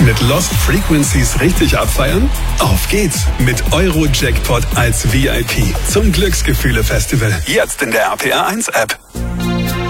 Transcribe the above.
Mit Lost Frequencies richtig abfeiern? Auf geht's mit Eurojackpot als VIP zum Glücksgefühle-Festival. Jetzt in der RPR1-App.